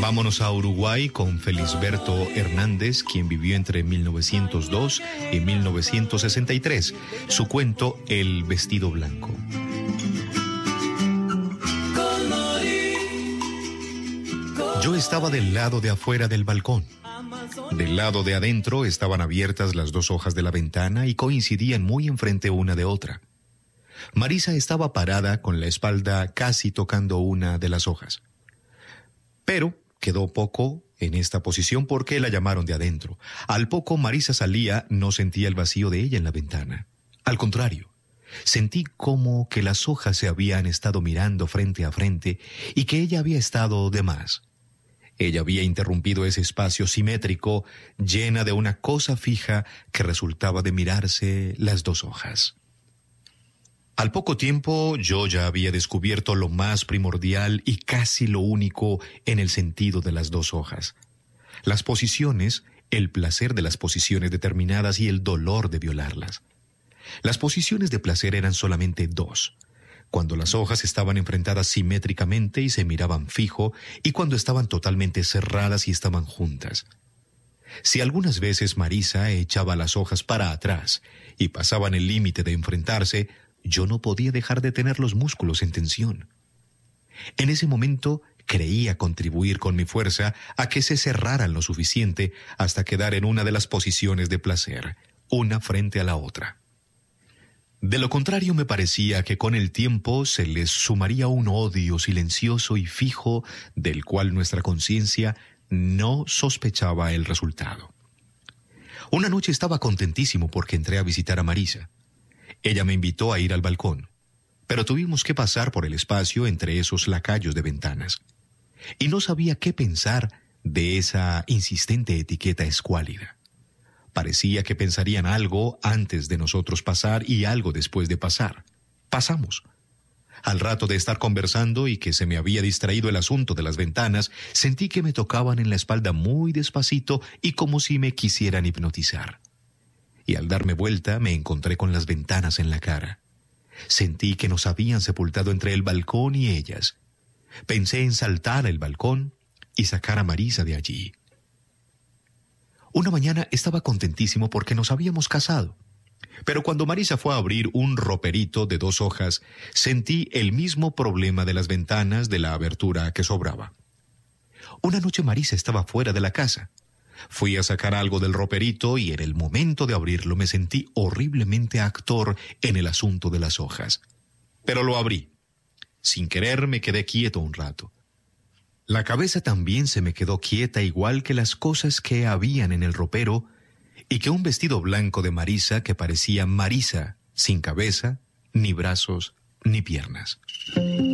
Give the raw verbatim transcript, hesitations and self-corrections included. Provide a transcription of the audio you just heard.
Vámonos a Uruguay con Felisberto Hernández, quien vivió entre mil novecientos dos y mil novecientos sesenta y tres. Su cuento, El vestido blanco. Yo estaba del lado de afuera del balcón. Del lado de adentro estaban abiertas las dos hojas de la ventana y coincidían muy enfrente una de otra. Marisa estaba parada con la espalda casi tocando una de las hojas. Pero quedó poco en esta posición porque la llamaron de adentro. Al poco Marisa salía, no sentía el vacío de ella en la ventana. Al contrario, sentí como que las hojas se habían estado mirando frente a frente y que ella había estado de más. Ella había interrumpido ese espacio simétrico, llena de una cosa fija que resultaba de mirarse las dos hojas. Al poco tiempo yo ya había descubierto lo más primordial y casi lo único en el sentido de las dos hojas. Las posiciones, el placer de las posiciones determinadas y el dolor de violarlas. Las posiciones de placer eran solamente dos: cuando las hojas estaban enfrentadas simétricamente y se miraban fijo, y cuando estaban totalmente cerradas y estaban juntas. Si algunas veces Marisa echaba las hojas para atrás y pasaban el límite de enfrentarse, yo no podía dejar de tener los músculos en tensión. En ese momento creía contribuir con mi fuerza a que se cerraran lo suficiente hasta quedar en una de las posiciones de placer, una frente a la otra. De lo contrario, me parecía que con el tiempo se les sumaría un odio silencioso y fijo del cual nuestra conciencia no sospechaba el resultado. Una noche estaba contentísimo porque entré a visitar a Marisa. Ella me invitó a ir al balcón, pero tuvimos que pasar por el espacio entre esos lacayos de ventanas. Y no sabía qué pensar de esa insistente etiqueta escuálida. Parecía que pensarían algo antes de nosotros pasar y algo después de pasar. Pasamos. Al rato de estar conversando y que se me había distraído el asunto de las ventanas, sentí que me tocaban en la espalda muy despacito y como si me quisieran hipnotizar. Y al darme vuelta me encontré con las ventanas en la cara. Sentí que nos habían sepultado entre el balcón y ellas. Pensé en saltar el balcón y sacar a Marisa de allí. Una mañana estaba contentísimo porque nos habíamos casado. Pero cuando Marisa fue a abrir un roperito de dos hojas, sentí el mismo problema de las ventanas de la abertura que sobraba. Una noche Marisa estaba fuera de la casa. Fui a sacar algo del roperito y en el momento de abrirlo me sentí horriblemente actor en el asunto de las hojas. Pero lo abrí. Sin querer me quedé quieto un rato. La cabeza también se me quedó quieta, igual que las cosas que habían en el ropero, y que un vestido blanco de Marisa que parecía Marisa, sin cabeza, ni brazos, ni piernas.